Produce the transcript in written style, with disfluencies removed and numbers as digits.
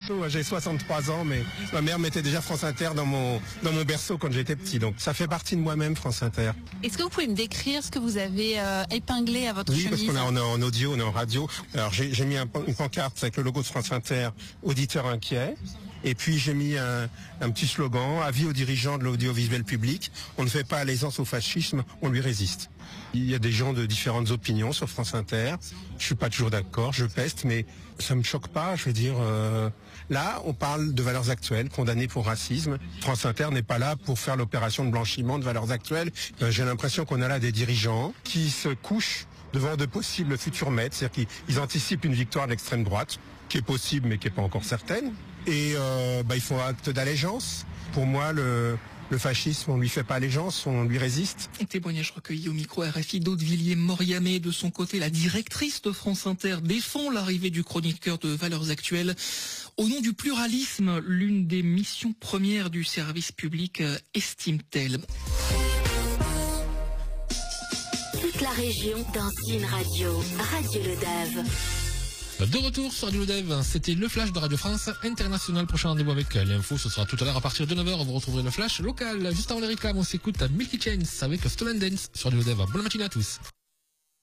J'ai 63 ans, mais ma mère mettait déjà France Inter dans mon berceau quand j'étais petit. Donc ça fait partie de moi-même, France Inter. Est-ce que vous pouvez me décrire ce que vous avez épinglé à votre chemise? Oui, parce qu'on est en audio, on est en radio. Alors j'ai mis une pancarte avec le logo de France Inter, auditeur inquiet. Et puis j'ai mis un petit slogan, avis aux dirigeants de l'audiovisuel public, on ne fait pas allégeance au fascisme, on lui résiste. Il y a des gens de différentes opinions sur France Inter, je suis pas toujours d'accord, je peste, mais ça me choque pas, je veux dire... Là, on parle de valeurs actuelles, condamnées pour racisme. France Inter n'est pas là pour faire l'opération de blanchiment de valeurs actuelles. J'ai l'impression qu'on a là des dirigeants qui se couchent devant de possibles futurs maîtres, c'est-à-dire qu'ils anticipent une victoire de l'extrême droite, qui est possible mais qui n'est pas encore certaine. Et ils font acte d'allégeance. Pour moi, le fascisme, on lui fait pas allégeance, on lui résiste. Témoignage recueilli au micro RFI d'Aude-Villiers-Moriamé. De son côté, la directrice de France Inter défend l'arrivée du chroniqueur de Valeurs Actuelles. Au nom du pluralisme, l'une des missions premières du service public, estime-t-elle. Toute la région dans une radio, Radio Le Dave. De retour sur Radio Dev, c'était le flash de Radio France International. Prochain rendez-vous avec l'info, ce sera tout à l'heure à partir de 9h. Vous retrouverez le flash local. Juste avant les réclames, on s'écoute à Milky Chains avec Stolen Dance sur Radio Dev. Bonne matinée à tous.